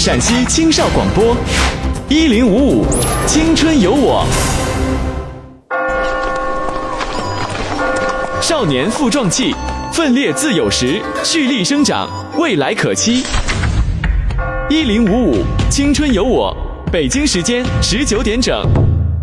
陕西青少广播1055青春有我。少年复壮气，奋烈自有时，蓄力生长，未来可期。1055青春有我，北京时间19点整。